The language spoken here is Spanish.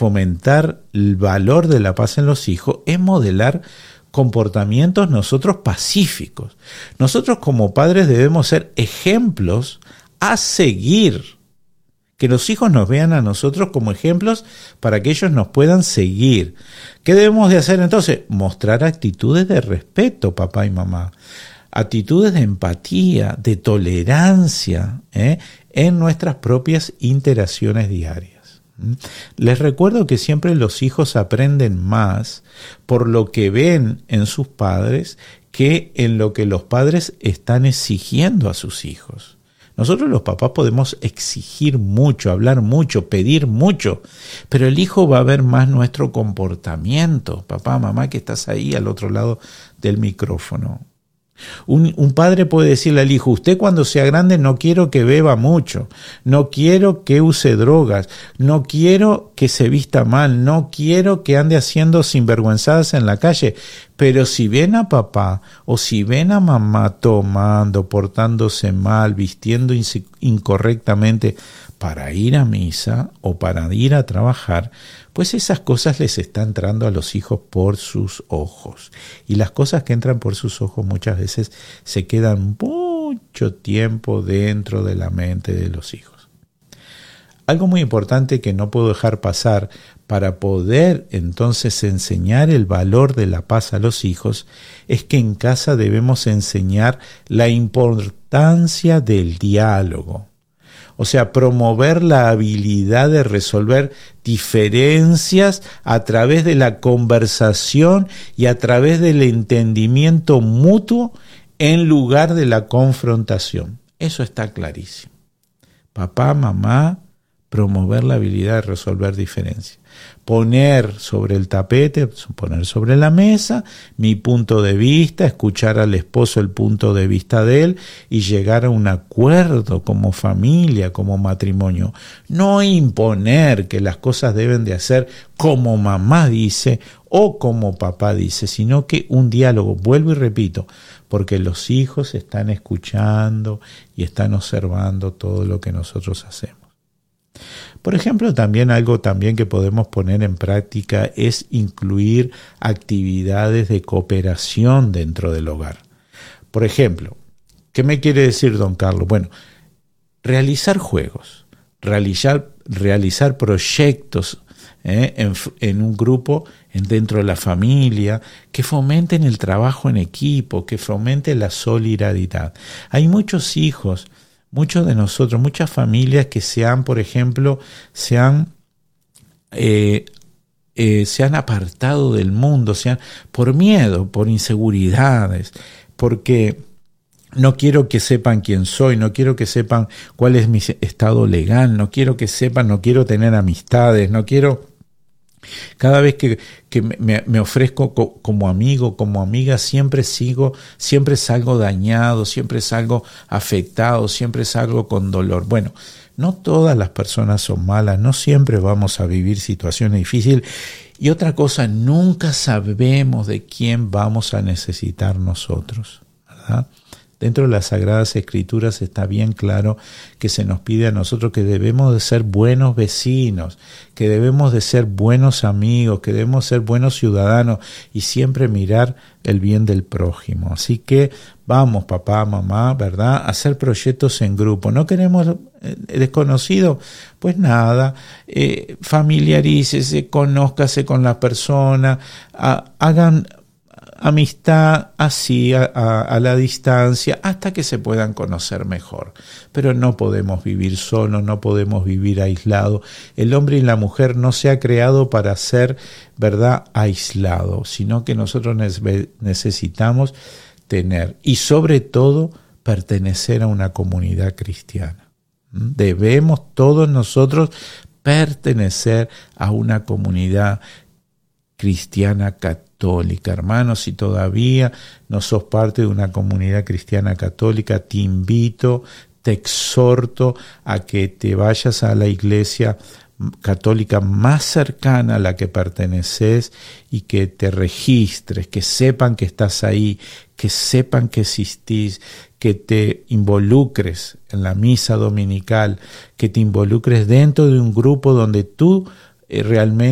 fomentar el valor de la paz en los hijos es modelar comportamientos nosotros pacíficos. Nosotros como padres debemos ser ejemplos a seguir. Que los hijos nos vean a nosotros como ejemplos para que ellos nos puedan seguir. ¿Qué debemos de hacer entonces? Mostrar actitudes de respeto, papá y mamá. Actitudes de empatía, de tolerancia, en nuestras propias interacciones diarias. Les recuerdo que siempre los hijos aprenden más por lo que ven en sus padres que en lo que los padres están exigiendo a sus hijos. Nosotros los papás podemos exigir mucho, hablar mucho, pedir mucho, pero el hijo va a ver más nuestro comportamiento. Papá, mamá, que estás ahí al otro lado del micrófono. Un padre puede decirle al hijo, usted cuando sea grande no quiero que beba mucho, no quiero que use drogas, no quiero que se vista mal, no quiero que ande haciendo sinvergüenzadas en la calle, pero si ven a papá o si ven a mamá tomando, portándose mal, vistiendo incorrectamente para ir a misa o para ir a trabajar, pues esas cosas les están entrando a los hijos por sus ojos. Y las cosas que entran por sus ojos muchas veces se quedan mucho tiempo dentro de la mente de los hijos. Algo muy importante que no puedo dejar pasar para poder entonces enseñar el valor de la paz a los hijos es que en casa debemos enseñar la importancia del diálogo. O sea, promover la habilidad de resolver diferencias a través de la conversación y a través del entendimiento mutuo en lugar de la confrontación. Eso está clarísimo. Papá, mamá, promover la habilidad de resolver diferencias. Poner sobre el tapete, poner sobre la mesa mi punto de vista, escuchar al esposo el punto de vista de él y llegar a un acuerdo como familia, como matrimonio. No imponer que las cosas deben de hacer como mamá dice o como papá dice, sino que un diálogo, vuelvo y repito, porque los hijos están escuchando y están observando todo lo que nosotros hacemos. Por ejemplo, también algo que podemos poner en práctica es incluir actividades de cooperación dentro del hogar. Por ejemplo, ¿qué me quiere decir don Carlos? Bueno, realizar juegos, realizar proyectos en un grupo dentro de la familia, que fomenten el trabajo en equipo, que fomenten la solidaridad. Hay muchos hijos, muchos de nosotros, muchas familias que por ejemplo, se han apartado del mundo, por miedo, por inseguridades, porque no quiero que sepan quién soy, no quiero que sepan cuál es mi estado legal, no quiero que sepan, no quiero tener amistades, no quiero. Cada vez que me ofrezco como amigo, como amiga, siempre salgo dañado, siempre salgo afectado, siempre salgo con dolor. Bueno, no todas las personas son malas, no siempre vamos a vivir situaciones difíciles. Y otra cosa, nunca sabemos de quién vamos a necesitar nosotros, ¿verdad? Dentro de las Sagradas Escrituras está bien claro que se nos pide a nosotros que debemos de ser buenos vecinos, que debemos de ser buenos amigos, que debemos ser buenos ciudadanos y siempre mirar el bien del prójimo. Así que vamos, papá, mamá, ¿verdad?, a hacer proyectos en grupo. ¿No queremos desconocido? Pues nada, familiarícese, conózcase con la persona, hagan amistad así a la distancia hasta que se puedan conocer mejor. Pero no podemos vivir solos, no podemos vivir aislados. El hombre y la mujer no se ha creado para ser, ¿verdad?, aislados, sino que nosotros necesitamos tener y sobre todo pertenecer a una comunidad cristiana. Debemos todos nosotros pertenecer a una comunidad cristiana católica. Hermanos, si todavía no sos parte de una comunidad cristiana católica, te invito, te exhorto a que te vayas a la iglesia católica más cercana a la que perteneces y que te registres, que sepan que estás ahí, que sepan que existís, que te involucres en la misa dominical, que te involucres dentro de un grupo donde tú realmente